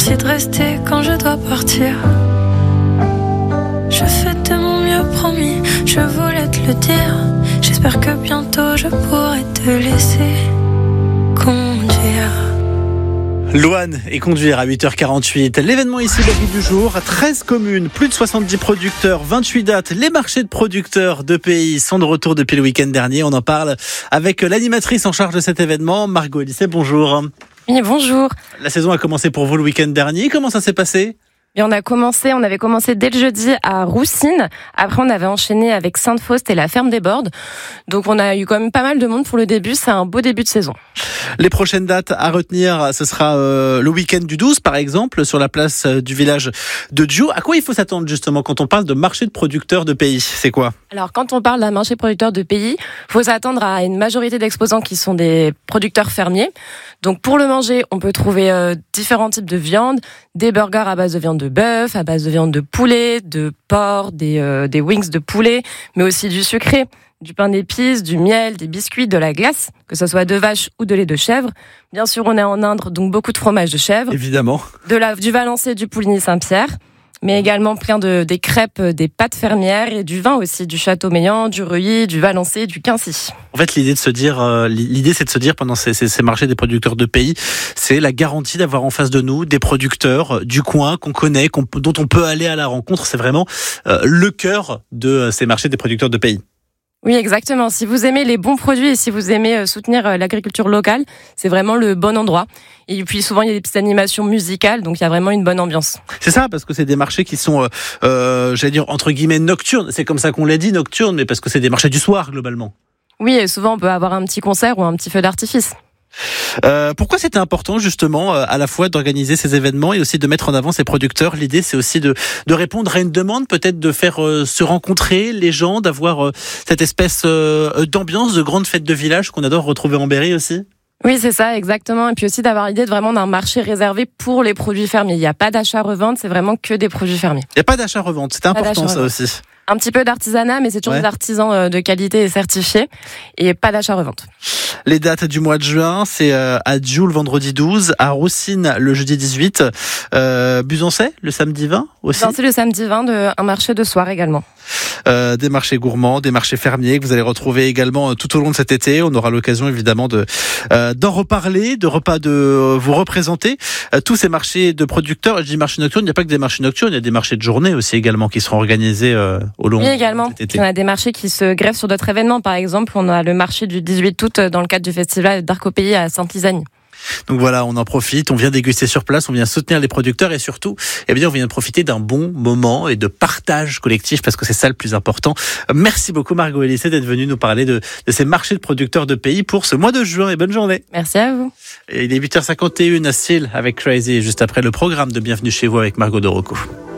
Merci de rester quand je dois partir. Je fais de mon mieux, promis, je voulais te le dire. J'espère que bientôt je pourrai te laisser conduire. Louane et conduire à 8h48. L'événement ici, la vie du jour. 13 communes, plus de 70 producteurs, 28 dates. Les marchés de producteurs de pays sont de retour depuis le week-end dernier. On en parle avec l'animatrice en charge de cet événement, Margot Elissé. Bonjour. Oui, bonjour. La saison a commencé pour vous le week-end dernier. Comment ça s'est passé ? Et on avait commencé dès le jeudi à Roussines. Après, on avait enchaîné avec Sainte-Fauste et la ferme des Bordes. Donc, on a eu quand même pas mal de monde pour le début. C'est un beau début de saison. Les prochaines dates à retenir, ce sera le week-end du 12, par exemple, sur la place du village de Diou. À quoi il faut s'attendre, justement, quand on parle de marché de producteurs de pays ? C'est quoi ? Alors, quand on parle d'un marché producteur de pays, il faut s'attendre à une majorité d'exposants qui sont des producteurs fermiers. Donc, pour le manger, on peut trouver différents types de viande, des burgers à base de viande de bœuf, à base de viande de poulet, de porc, des wings de poulet, mais aussi du sucré, du pain d'épices, du miel, des biscuits, de la glace, que ce soit de vache ou de lait de chèvre. Bien sûr, on est en Indre, donc beaucoup de fromage de chèvre. Évidemment. Du Valençay, du Pouligny-Saint-Pierre, mais également plein des crêpes, des pâtes fermières et du vin aussi, du Châteaumeillan, du Reuilly, du Valençay, du Quincy. En fait, l'idée c'est de se dire pendant ces marchés des producteurs de pays, c'est la garantie d'avoir en face de nous des producteurs du coin qu'on connaît, dont on peut aller à la rencontre. C'est vraiment le cœur de ces marchés des producteurs de pays. Oui, exactement. Si vous aimez les bons produits et si vous aimez soutenir l'agriculture locale, c'est vraiment le bon endroit. Et puis souvent, il y a des petites animations musicales, donc il y a vraiment une bonne ambiance. C'est ça, parce que c'est des marchés qui sont, j'allais dire, entre guillemets, nocturnes. C'est comme ça qu'on l'a dit, nocturnes, mais parce que c'est des marchés du soir, globalement. Oui, et souvent, on peut avoir un petit concert ou un petit feu d'artifice. Pourquoi c'était important justement à la fois d'organiser ces événements et aussi de mettre en avant ces producteurs ? L'idée c'est aussi de répondre à une demande, peut-être de faire se rencontrer les gens, d'avoir cette espèce d'ambiance de grande fête de village qu'on adore retrouver en Berry aussi. Oui, c'est ça, exactement. Et puis aussi d'avoir l'idée vraiment d'un marché réservé pour les produits fermiers. Il n'y a pas d'achat-revente, c'est vraiment que des produits fermiers. Il n'y a pas d'achat-revente, c'est important ça aussi. Un petit peu d'artisanat, mais c'est toujours des artisans de qualité et certifiés. Et pas d'achat-revente. Les dates du mois de juin, c'est à Diou le vendredi 12, à Roussines le jeudi 18, Buzancais le samedi 20 aussi. Buzancais le samedi 20, un marché de soir également. Des marchés gourmands, des marchés fermiers que vous allez retrouver également tout au long de cet été. On aura l'occasion évidemment d'en reparler, de vous représenter tous ces marchés de producteurs. Je dis marchés nocturnes, il n'y a pas que des marchés nocturnes, il y a des marchés de journée aussi également qui seront organisés au long de cet été. On a des marchés qui se greffent sur d'autres événements. Par exemple, on a le marché du 18 août dans le cadre du festival d'Arc au Pays à Sainte-Lisanie. Donc voilà, on en profite, on vient déguster sur place, on vient soutenir les producteurs et surtout, on vient profiter d'un bon moment et de partage collectif parce que c'est ça le plus important. Merci beaucoup Margot Elissé d'être venue nous parler de ces marchés de producteurs de pays pour ce mois de juin et bonne journée. Merci à vous. Et il est 8h51 à Steel avec Crazy juste après le programme de Bienvenue chez vous avec Margot Dorocco.